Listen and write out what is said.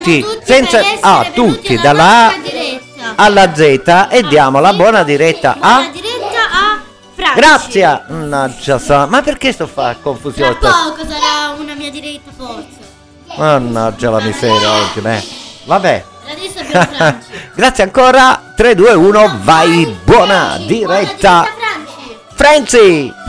senza a tutti dalla A alla Z e diamo la buona diretta a Franci. Grazie. Mannaggia, ma perché sto a fare confusione? Tra poco sarà una mia diretta forza. Mannaggia la miseria oggi, vabbè. Adesso abbiamo Franci. Grazie ancora. 3, 2, 1, vai, buona diretta. Franci. Franci.